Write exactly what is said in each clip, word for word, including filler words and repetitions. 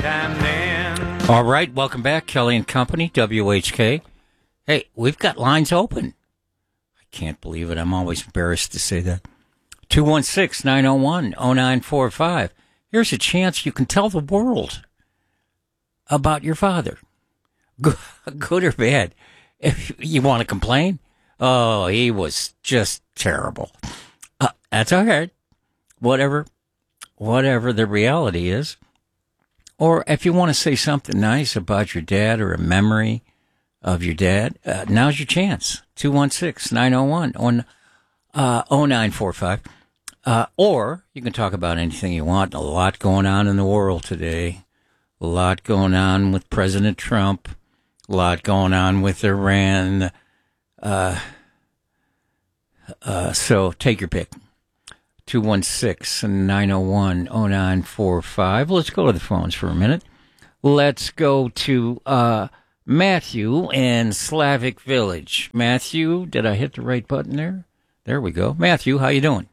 time then. All right, welcome back, Kelly and Company, W H K. Hey, we've got lines open. I can't believe it. I'm always embarrassed to say that. two one six, nine oh one, oh nine four five. Here's a chance you can tell the world about your father. Good, good or bad. If you want to complain, oh, he was just terrible. Uh, that's all right. Whatever, whatever the reality is. Or if you want to say something nice about your dad or a memory of your dad, uh, now's your chance. two one six, nine oh one, oh nine four five. Uh, or you can talk about anything you want. A lot going on in the world today. A lot going on with President Trump. A lot going on with Iran. Uh, uh, so take your pick. two one six, nine oh one, oh nine four five. Let's go to the phones for a minute. Let's go to uh, Matthew in Slavic Village. Matthew, did I hit the right button there? There we go. Matthew, how you doing?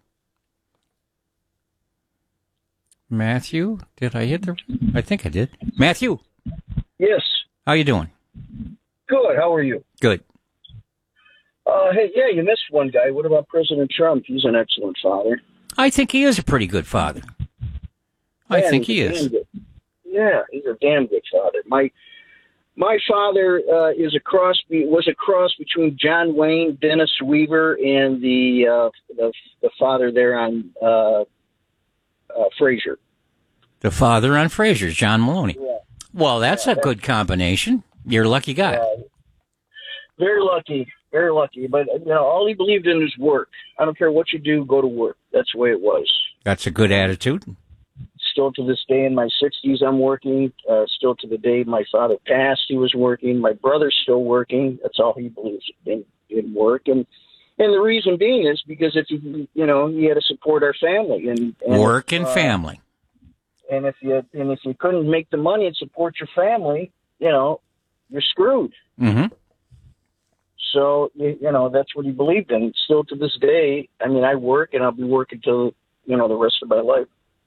Matthew, did I hit the... I think I did. Matthew. Yes. How you doing? Good. How are you? Good. Uh, hey, yeah, you missed one guy. What about President Trump? He's an excellent father. I think he is a pretty good father. I Man, think he is. Good. Yeah, he's a damn good father. My my father uh, is a cross be- was a cross between John Wayne, Dennis Weaver, and the uh, the, the father there on uh, uh, Frasier. The father on Frasier, John Maloney. Yeah. Well, that's yeah, a good combination. You're a lucky guy. Uh, very lucky, very lucky. But you know, all he believed in was work. I don't care what you do, go to work. That's the way it was. That's a good attitude. Still to this day in my sixties, I'm working. Uh, still to the day my father passed, he was working. My brother's still working. That's all he believes in, in work. And and the reason being is because if you you know he had to support our family and, and work and uh, family. And if you and if you couldn't make the money and support your family, you know, you're screwed. Mm-hmm. So you, you know that's what he believed in. Still to this day, I mean, I work and I'll be working till you know the rest of my life.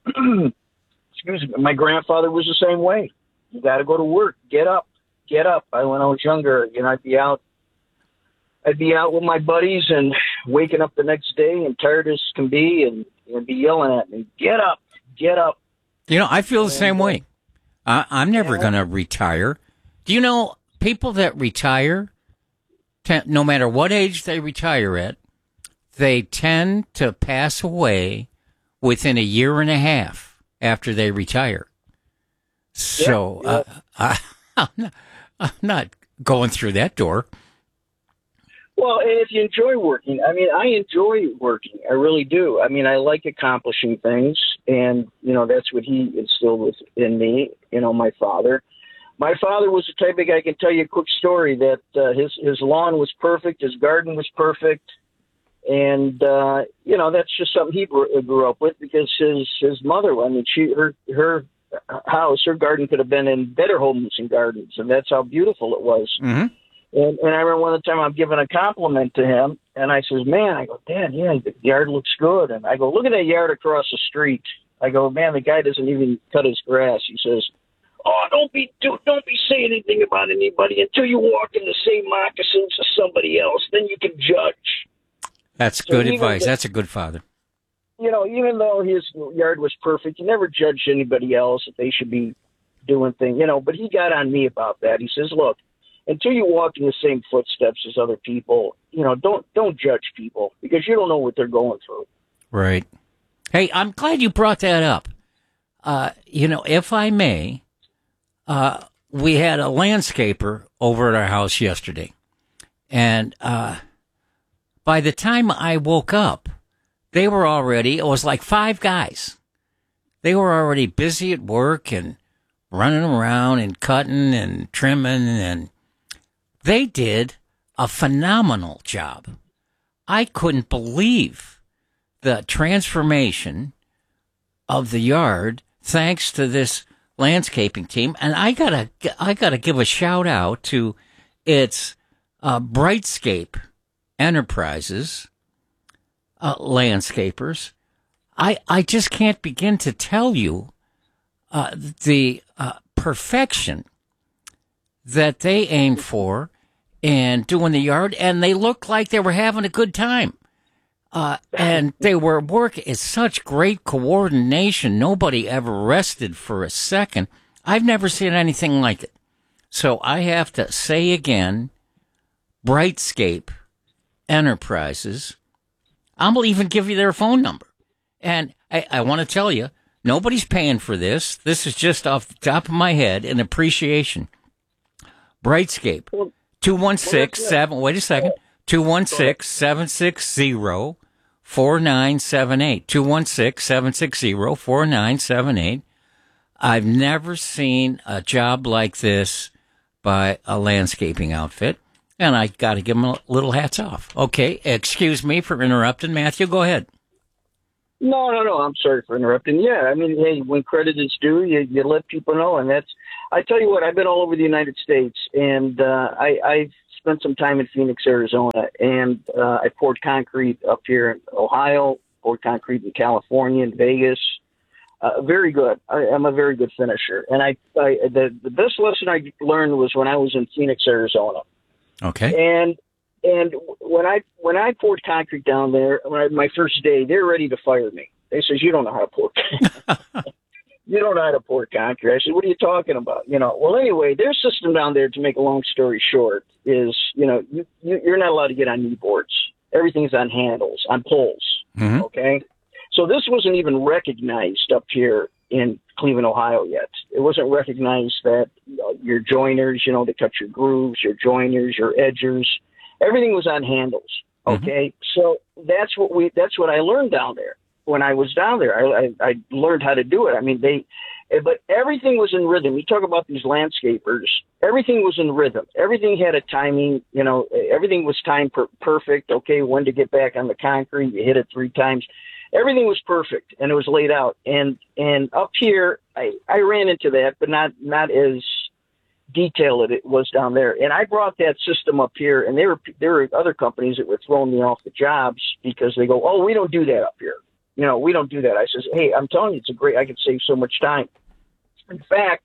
Excuse me. My grandfather was the same way. You got to go to work. Get up. Get up. I when I was younger, you know, I'd be out. I'd be out with my buddies and waking up the next day and tired as can be, and they'd be yelling at me, "Get up! Get up!" You know, I feel the same way. I, I'm never yeah. going to retire. Do you know people that retire, ten, no matter what age they retire at, they tend to pass away within a year and a half after they retire. So yeah, yeah. Uh, I, I'm, not, I'm not going through that door. Well, and if you enjoy working, I mean, I enjoy working. I really do. I mean, I like accomplishing things, and, you know, that's what he instilled in me, you know, my father. My father was the type of guy, I can tell you a quick story, that uh, his, his lawn was perfect, his garden was perfect, and, uh, you know, that's just something he grew, grew up with because his, his mother, I mean, she her, her house, her garden could have been in better homes and gardens, and that's how beautiful it was. Mm-hmm. And, and I remember one of the time I'm giving a compliment to him, and I says, "Man," I go, "Dad, yeah, the yard looks good." And I go, "Look at that yard across the street." I go, "Man, the guy doesn't even cut his grass." He says, "Oh, don't be do, don't be saying anything about anybody until you walk in the same moccasins as somebody else. Then you can judge." That's So good even advice. the- That's a good father. You know, even though his yard was perfect, he never judged anybody else if they should be doing things. You know, but he got on me about that. He says, "Look, until you walk in the same footsteps as other people, you know, don't don't judge people because you don't know what they're going through." Right. Hey, I'm glad you brought that up. Uh, you know, if I may, uh, we had a landscaper over at our house yesterday. And uh, by the time I woke up, they were already, it was like five guys. They were already busy at work and running around and cutting and trimming, and they did a phenomenal job. I couldn't believe the transformation of the yard thanks to this landscaping team. And I gotta, I gotta give a shout out to its uh, Brightscape Enterprises uh, landscapers. I, I just can't begin to tell you uh, the uh, perfection that they aimed for and doing the yard, and they looked like they were having a good time. Uh, and they were working at such great coordination. Nobody ever rested for a second. I've never seen anything like it. So I have to say again, Brightscape Enterprises, I'll even give you their phone number. And I, I want to tell you, nobody's paying for this. This is just off the top of my head, an appreciation. Brightscape, two one six seven, wait a second, two one six, seven six zero, four nine seven eight, two one six, seven six zero, four nine seven eight. I've never seen a job like this by a landscaping outfit, and I got to give them a little hats off. Okay, excuse me for interrupting. Matthew, go ahead. No, no, no. I'm sorry for interrupting. Yeah, I mean, hey, when credit is due, you, you let people know, and that's. I tell you what, I've been all over the United States, and uh, I, I've spent some time in Phoenix, Arizona, and uh, I poured concrete up here in Ohio, poured concrete in California and Vegas. Uh, very good. I, I'm a very good finisher, and I, I the the best lesson I learned was when I was in Phoenix, Arizona. Okay. And and when I when I poured concrete down there, when I, my first day, they're ready to fire me. They says, "You don't know how to pour." You don't know how to pour concrete. I said, what are you talking about? You know, well, anyway, their system down there, to make a long story short, is, you know, you, you, you're not allowed to get on knee boards. Everything's on handles, on poles, mm-hmm. Okay? So this wasn't even recognized up here in Cleveland, Ohio yet. It wasn't recognized that you know, your joiners, you know, they cut your grooves, your joiners, your edgers, everything was on handles, okay? Mm-hmm. So that's what we, that's what I learned down there. When I was down there, I, I, I learned how to do it. I mean, they, but everything was in rhythm. You talk about these landscapers, everything was in rhythm. Everything had a timing, you know, everything was timed per- perfect. Okay. When to get back on the concrete, you hit it three times. Everything was perfect and it was laid out. And, and up here, I, I ran into that, but not, not as detailed as it was down there. And I brought that system up here, and there were, there were other companies that were throwing me off the jobs because they go, oh, we don't do that up here. You know, we don't do that. I says, hey, I'm telling you, it's a great, I could save so much time. In fact,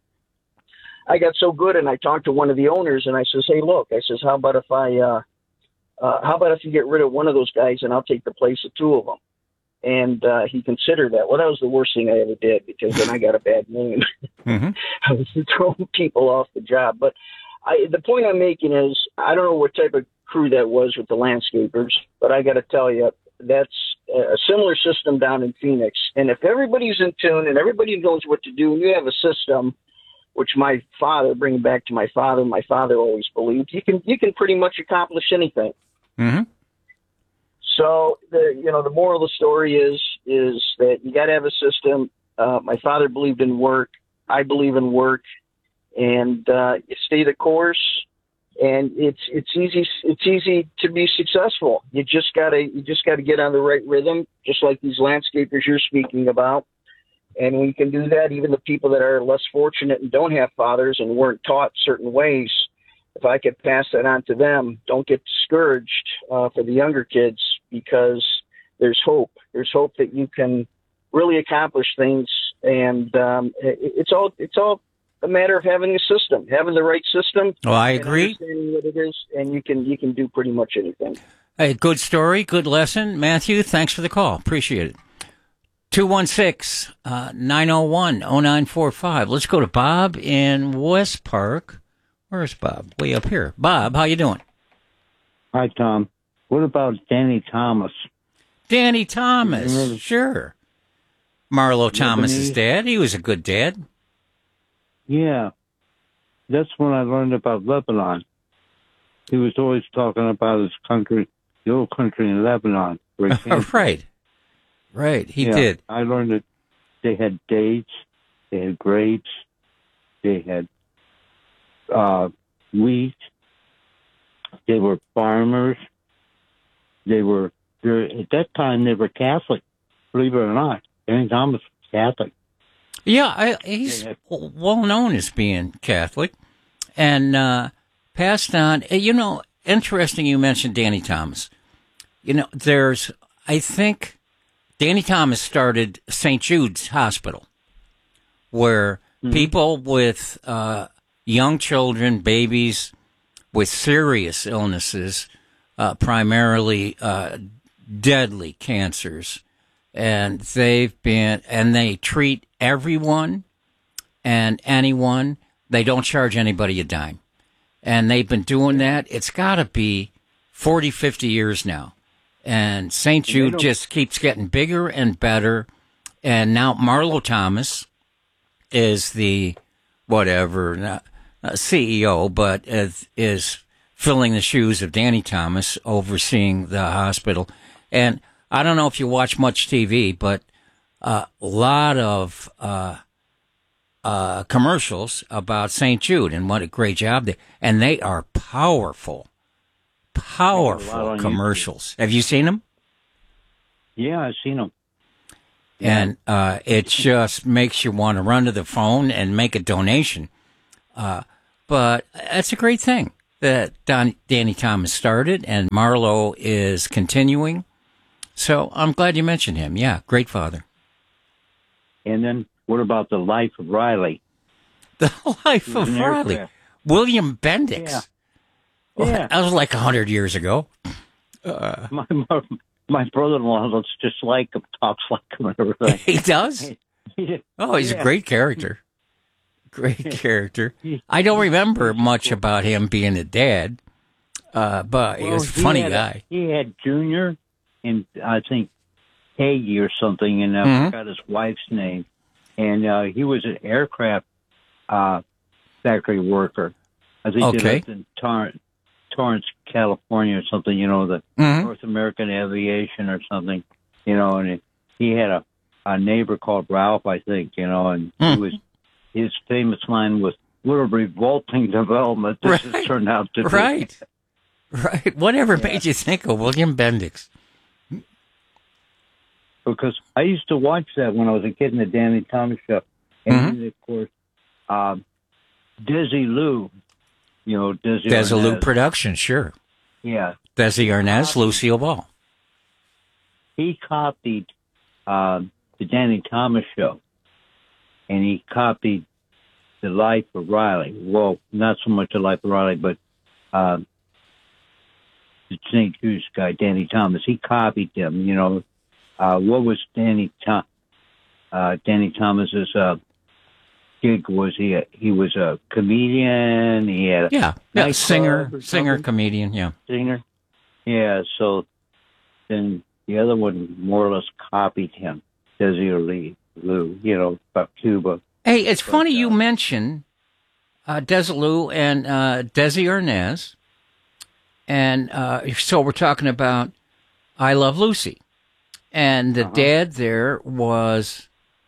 I got so good, and I talked to one of the owners, and I says, hey, look, I says, how about if I, uh, uh, how about if you get rid of one of those guys, and I'll take the place of two of them? And uh, he considered that. Well, that was the worst thing I ever did, because then I got a bad name. Mm-hmm. I was throwing people off the job. But I, the point I'm making is, I don't know what type of crew that was with the landscapers, but I got to tell you, that's a similar system down in Phoenix. And if everybody's in tune and everybody knows what to do, and you have a system, which my father, bringing back to my father, my father always believed, you can you can pretty much accomplish anything. Mm-hmm. So the you know the moral of the story is is that you got to have a system. Uh, my father believed in work. I believe in work, and uh, you stay the course. And it's it's easy it's easy to be successful. You just gotta you just gotta get on the right rhythm, just like these landscapers you're speaking about. And we can do that. Even the people that are less fortunate and don't have fathers and weren't taught certain ways, if I could pass that on to them, don't get discouraged uh, for the younger kids, because there's hope. There's hope that you can really accomplish things, and um, it, it's all it's all. a matter of having a system, having the right system. Oh, I agree. Understanding what it is, and you can you can do pretty much anything. Hey, good story, good lesson, Matthew. Thanks for the call. Appreciate it. Two one six nine zero one zero nine four five. Let's go to Bob in West Park. Where's Bob? Way up here. Bob, how you doing? Hi, Tom. What about Danny Thomas? Danny Thomas, sure. Marlo Thomas's dad. He was a good dad. Yeah, that's when I learned about Lebanon. He was always talking about his country, the old country in Lebanon. Right, right, he yeah, did. I learned that they had dates, they had grapes, they had uh, wheat, they were farmers, they were, at that time they were Catholic, believe it or not. Danny Thomas was Catholic. Yeah, I, he's well known as being Catholic, and uh, passed on. You know, interesting you mentioned Danny Thomas. You know, there's, I think, Danny Thomas started Saint Jude's Hospital, where Mm-hmm. People with uh, young children, babies with serious illnesses, uh, primarily uh, deadly cancers, and they've been and they treat everyone and anyone. They don't charge anybody a dime, and they've been doing that. It's got to be forty, fifty years now, and Saint Jude just keeps getting bigger and better. And now Marlo Thomas is the whatever not, uh, C E O, but is, is filling the shoes of Danny Thomas, overseeing the hospital. And I don't know if you watch much T V, but uh, a lot of uh, uh, commercials about Saint Jude and what a great job they. And they are powerful, powerful commercials. Have you seen them? Yeah, I've seen them. And uh, it just makes you want to run to the phone and make a donation. Uh, but that's a great thing that Don, Danny Thomas started, and Marlo is continuing. So I'm glad you mentioned him. Yeah, great father. And then what about the life of Riley? The life of Riley. Aircraft. William Bendix. Yeah. Well, yeah. That was like one hundred years ago. Uh, my, my, my brother-in-law looks just like him, talks like him and everything. He does? Oh, he's yeah. a great character. Great character. I don't remember much about him being a dad, uh, but well, he was a funny he guy. A, he had Junior and I think Hagee or something, and I mm-hmm. forgot his wife's name. And uh, he was an aircraft uh, factory worker. I think okay. he lived in Torrance, Torrance, California or something, you know, the mm-hmm. North American Aviation or something, you know, and it, he had a, a neighbor called Ralph, I think, you know, and mm. he was, his famous line was, "What a revolting development this right. has turned out to be." Right, right. Whatever yeah. made you think of William Bendix? Because I used to watch that when I was a kid in the Danny Thomas show. And mm-hmm. then, of course, um, Desilu, you know, Desi Desilu production, sure. Yeah. Desi Arnaz, Lucille Ball. He copied uh, the Danny Thomas show, and he copied The Life of Riley. Well, not so much The Life of Riley, but uh, the Saint Jude's guy, Danny Thomas. He copied him, you know. Uh, what was Danny Tom- uh, Danny Thomas's uh, gig? Was he? A, he was a comedian. He had a yeah, yeah, singer, singer, comedian, yeah, singer. Yeah. So then the other one more or less copied him, Desilu, Lou, you know, about Cuba. Hey, it's but, funny uh, you mention uh, Desilu and uh, Desi Arnaz, and uh, so we're talking about I Love Lucy. And the uh-huh. dad there was,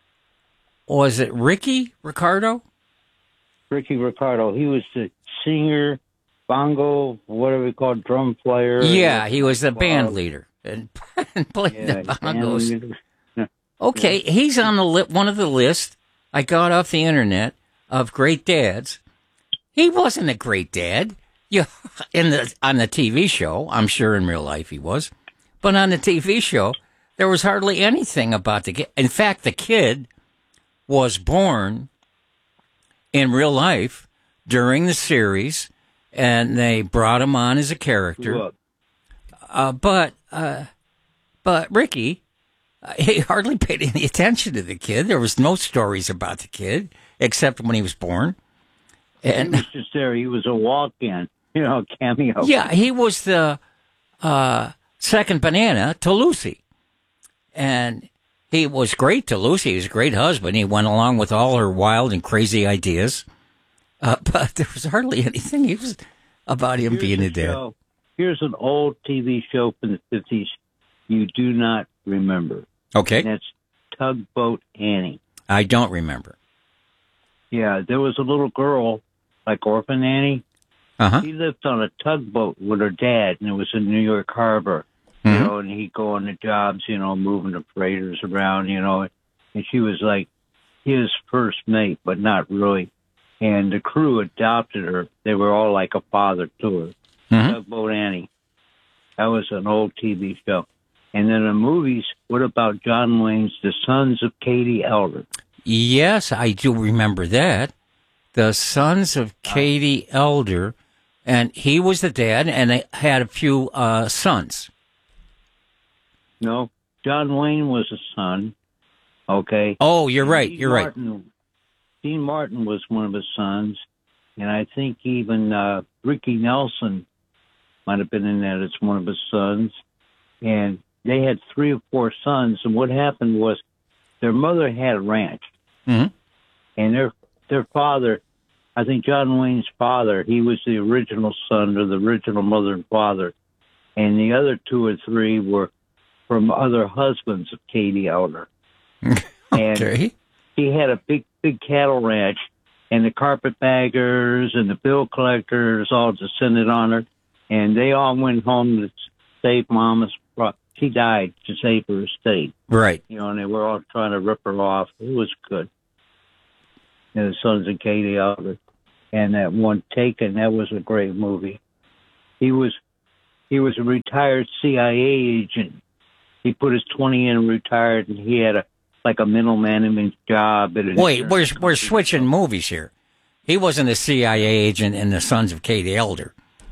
was it Ricky Ricardo? Ricky Ricardo. He was the singer, bongo, whatever we call drum player. Yeah, he was the band leader and, and played yeah, the bongos. Yeah. Okay, yeah. He's on the li- one of the list I got off the internet of great dads. He wasn't a great dad. Yeah, in the on the T V show, I'm sure in real life he was, but on the T V show. There was hardly anything about the kid. In fact, the kid was born in real life during the series, and they brought him on as a character. Uh, but uh, but Ricky, uh, he hardly paid any attention to the kid. There was no stories about the kid except when he was born. And he was just there. He was a walk-in, you know, cameo. Yeah, he was the uh, second banana to Lucy. And he was great to Lucy. He was a great husband. He went along with all her wild and crazy ideas. Uh, but there was hardly anything he was about him Here's being a dad. Show. Here's an old T V show from the fifties you do not remember. Okay. And that's Tugboat Annie. I don't remember. Yeah, there was a little girl, like Orphan Annie. Uh-huh. She lived on a tugboat with her dad, and it was in New York Harbor. You mm-hmm. know, and he'd go on the jobs, you know, moving the freighters around, you know, and she was like his first mate, but not really. And the crew adopted her. They were all like a father to her. Mm-hmm. Tugboat Annie. That was an old T V show. And then the movies, what about John Wayne's The Sons of Katie Elder? Yes, I do remember that. The Sons of Katie Elder, and he was the dad, and they had a few uh, sons. No, John Wayne was a son. Okay. Oh, you're And right. Dean You're right. Martin, Dean Martin was one of his sons, and I think even uh, Ricky Nelson might have been in that as one of his sons. And they had three or four sons, and what happened was their mother had a ranch, Mm-hmm. and their their father, I think John Wayne's father, he was the original son or the original mother and father, and the other two or three were from other husbands of Katie Elder. And Okay. he had a big, big cattle ranch, and the carpetbaggers and the bill collectors all descended on her, and they all went home to save Mama's. She died to save her estate, Right. you know, and they were all trying to rip her off. It was good. And the Sons of Katie Elder, and that one Taken, that was a great movie. He was he was a retired C I A agent. He put his twenty in and retired, and he had a like a middle management job. At an Wait, insurance we're we're company. switching movies here. He wasn't a C I A agent in The Sons of Katie Elder.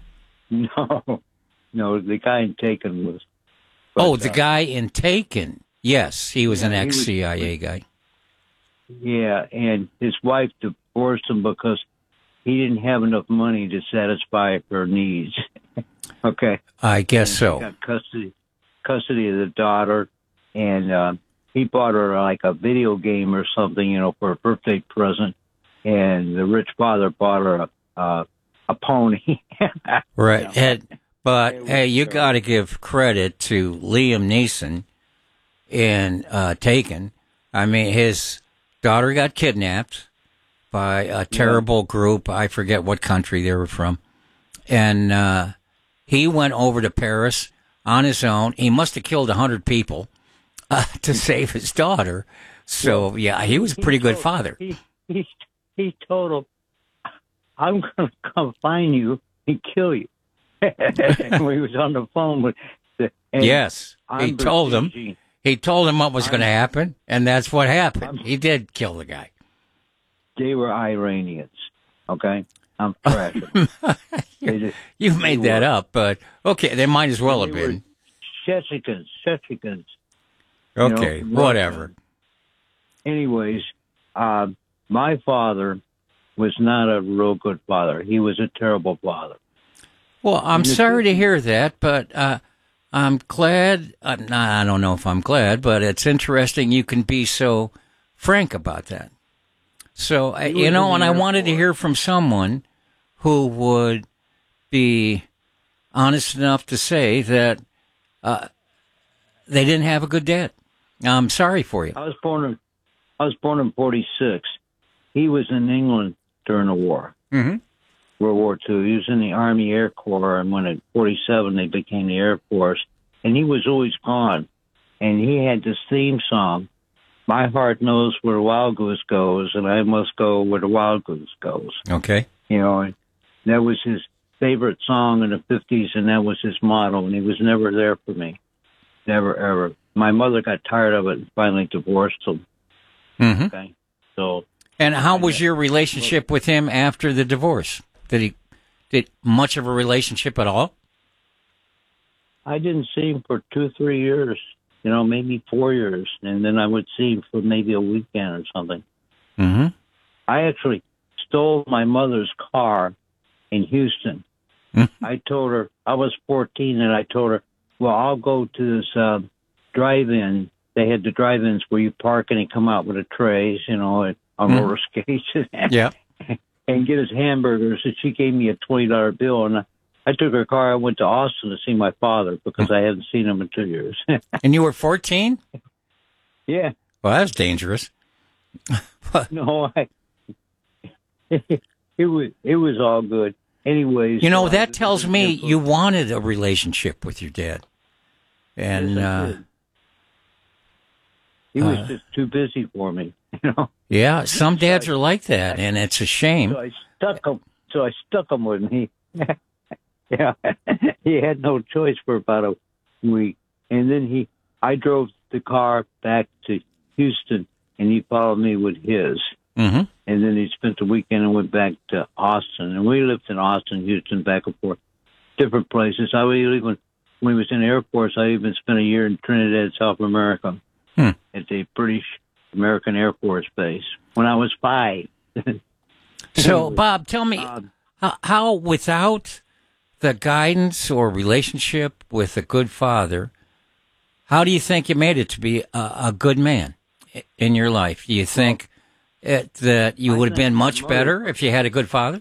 No, no, the guy in Taken was. Oh, but, the uh, guy in Taken. Yes, he was Yeah, an he was- ex-C I A guy. Yeah, and his wife divorced him because he didn't have enough money to satisfy her needs. Okay. I guess And so. He got custody custody of the daughter, and uh, he bought her like a video game or something, you know, for a birthday present. And the rich father bought her a uh, a pony. Right. And- but It was hey, you terrible. got to give credit to Liam Neeson in uh, Taken. I mean, his daughter got kidnapped by a terrible group. I forget what country they were from. And uh, he went over to Paris on his own. He must have killed a hundred people uh, to save his daughter. So, yeah, he was a pretty good told- father. He he he told him, "I'm going to come find you and kill you." And we was on the phone with. The, and Yes, he I'm told him. besieging- He told him what was I'm- going to happen, and that's what happened. I'm- He did kill the guy. They were Iranians. Okay, I'm crashing. They just- You made they that were. up, but okay, they might as well they have were been. Chechikans, Chechikans. you know, Okay, Russia. whatever. Anyways, uh, my father was not a real good father. He was a terrible father. Well, I'm In the sorry to fifties hear that, but uh, I'm glad. Uh, nah, I don't know if I'm glad, but it's interesting you can be so frank about that. So, uh, He you was know, in and the I Air wanted to Force. hear from someone who would be honest enough to say that uh, they didn't have a good dad. I'm sorry for you. I was born in I was born in forty-six. He was in England during the war, Mm-hmm. World War Two. He was in the Army Air Corps, and when in forty-seven they became the Air Force, and he was always gone. And he had this theme song, "My heart knows where the wild goose goes, and I must go where the wild goose goes." Okay. You know, and that was his favorite song in the fifties, and that was his motto, and he was never there for me. Never, ever. My mother got tired of it and finally divorced him. Mm-hmm. Okay. So, And how was your relationship with him after the divorce? Did he did much of a relationship at all? I didn't see him for two, three years, you know, maybe four years. And then I would see him for maybe a weekend or something. Mm-hmm. I actually stole my mother's car in Houston. I told her, I was fourteen, and I told her, well, I'll go to this uh, drive-in. They had the drive-ins where you park and they come out with the trays, you know, on Mhm. roller skates. Yeah. And get his hamburgers. And she gave me a twenty dollar bill. And I, I took her car. I went to Austin to see my father because I hadn't seen him in two years. And you were fourteen? Yeah. Well, that's dangerous. No, I. It was it was all good. Anyways, You know, uh, that this tells is me info- you wanted a relationship with your dad. And Yes, I uh, did. He was uh, just too busy for me, you know. yeah, some dads are like that, and it's a shame. So I stuck him. So I stuck him with me. Yeah, he had no choice for about a week, and then he. I drove the car back to Houston and he followed me with his. Mm-hmm. And then he spent the weekend and went back to Austin. And we lived in Austin, Houston, back and forth, different places. I would even, when he was in the Air Force, I even spent a year in Trinidad, South America, hmm. at the British American Air Force Base when I was five. So, Bob, tell me, Um, how, how without the guidance or relationship with a good father, how do you think you made it to be a, a good man in your life? Do you think it, that you I would have think been my much mother- better if you had a good father?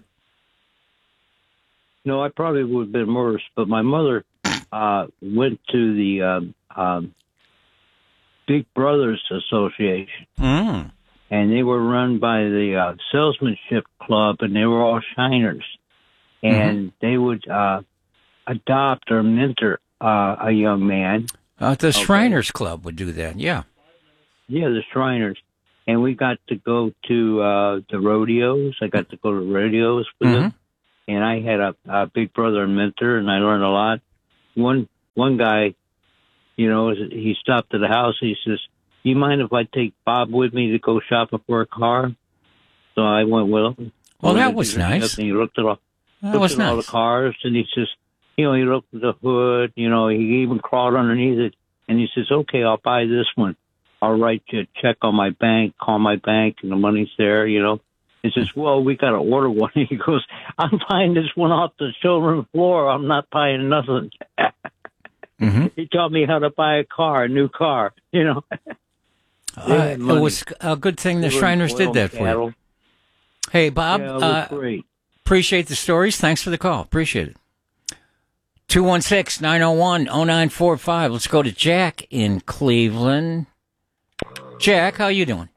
No, I probably would have been worse. But my mother uh, went to the um, um, Big Brothers Association, Mm. and they were run by the uh, Salesmanship Club, and they were all shiners. And mm-hmm. they would uh, adopt or mentor uh, a young man. Uh, the Okay. Shriners Club would do that, yeah. Yeah, the Shriners. And we got to go to uh, the rodeos. I got to go to rodeos with Mm-hmm. them. And I had a, a big brother and mentor, and I learned a lot. One one guy, you know, he stopped at the house. He says, "You mind if I take Bob with me to go shopping for a car?" So I went with him. Well, we that was nice. And he looked at all, That looked was at nice. all the cars, and he says, you know, he looked at the hood. You know, he even crawled underneath it, and he says, "Okay, I'll buy this one. I'll write you a check on my bank, call my bank, and the money's there." You know. He says, "Well, we got to order one." He goes, "I'm buying this one off the showroom floor. I'm not buying nothing." Mm-hmm. He taught me how to buy a car, a new car, you know. Uh, it was a good thing the Shriners did that for you. Hey, Bob, Yeah, it was uh, great. appreciate the stories. Thanks for the call. Appreciate it. two one six, nine oh one, oh nine four five. Let's go to Jack in Cleveland. Jack, how you doing?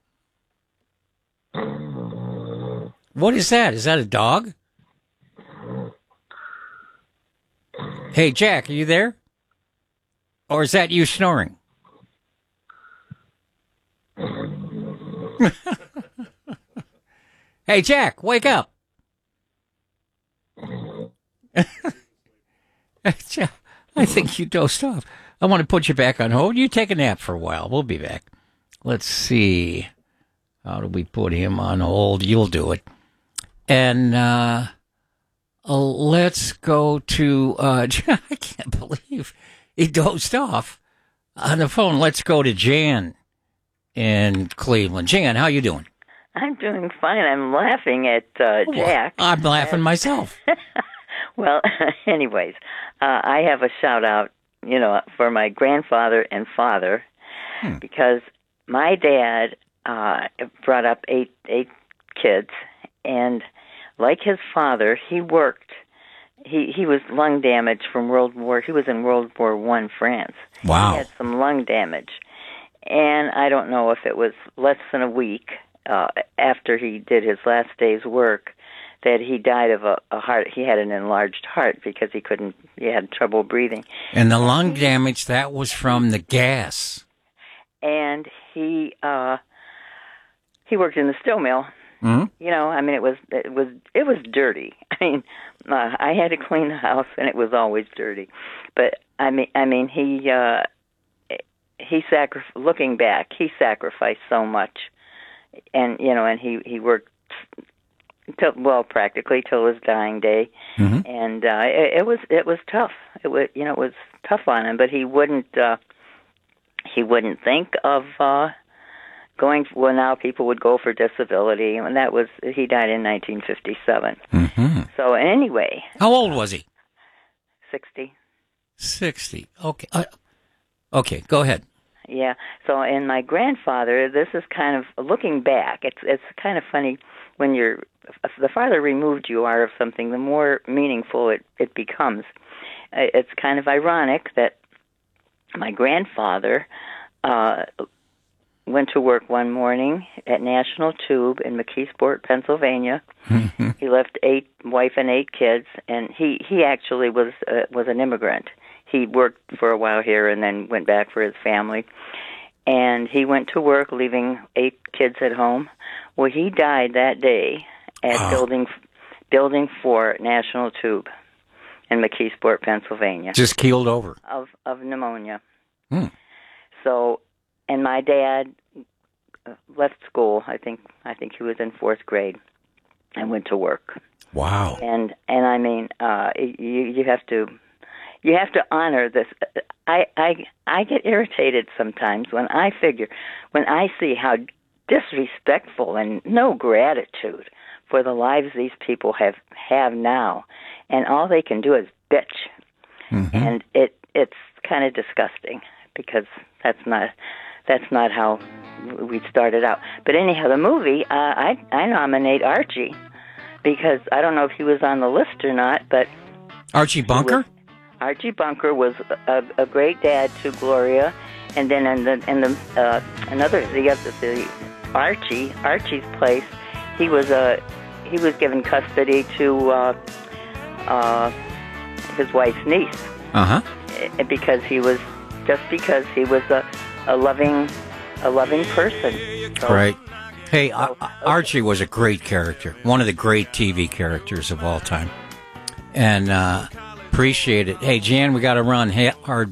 What is that? Is that a dog? Hey, Jack, are you there? Or is that you snoring? Hey, Jack, wake up. Jack, I think you dozed off. I want to put you back on hold. You take a nap for a while. We'll be back. Let's see. How do we put him on hold? You'll do it. And uh, uh, let's go to, uh, I can't believe he dozed off on the phone. Let's go to Jan in Cleveland. Jan, how you doing? I'm doing fine. I'm laughing at uh, Jack. Well, I'm laughing myself. Well, anyways, uh, I have a shout out, you know, for my grandfather and father, hmm. because my dad uh, brought up eight eight kids, and like his father, he worked. He he was lung damaged from World War. He was in World War One France. Wow. He had some lung damage, and I don't know if it was less than a week uh, after he did his last day's work that he died of a, a heart. He had an enlarged heart because he couldn't. He had trouble breathing. And the lung damage, that was from the gas. And he uh, he worked in the steel mill. Mm-hmm. You know, I mean, it was it was it was dirty. I mean, uh, I had to clean the house, and it was always dirty. But I mean, I mean, he uh, he sacri- Looking back, he sacrificed so much, and you know, and he he worked till, well, practically till his dying day, mm-hmm. and uh, it, it was it was tough. It was you know it was tough on him, but he wouldn't uh, he wouldn't think of. Uh, Going well now, people would go for disability, and that was he died in nineteen fifty-seven. Mm-hmm. So anyway, how old was he? Sixty. Sixty. Okay. Uh, okay. Go ahead. Yeah. So, and my grandfather, this is kind of looking back. It's it's kind of funny when you're the farther removed you are of something, the more meaningful it it becomes. It's kind of ironic that my grandfather. Uh, went to work one morning at National Tube in McKeesport, Pennsylvania. He left eight wife and eight kids, and he, he actually was uh, was an immigrant. He worked for a while here and then went back for his family. And he went to work, leaving eight kids at home. Well, he died that day at wow. building building four National Tube in McKeesport, Pennsylvania. Just keeled over of of pneumonia. Hmm. So. And my dad left school. I think I think he was in fourth grade, and went to work. Wow. And and I mean, uh, you you have to you have to honor this. I I I get irritated sometimes when I figure when I see how disrespectful and no gratitude for the lives these people have have now, and all they can do is bitch, mm-hmm. and it it's kind of disgusting because that's not that's not how we started out. But anyhow, the movie uh, I I nominate Archie because I don't know if he was on the list or not, but Archie Bunker. Was, Archie Bunker was a, a great dad to Gloria, and then in the in the uh, another the other the Archie Archie's place, he was a he was given custody to uh, uh, his wife's niece. Uh huh. Because he was just because he was a, a loving a loving person. So, right. Hey, so, okay. Archie was a great character, one of the great T V characters of all time, and uh, appreciate it. Hey, Jan, we got to run. Hey, our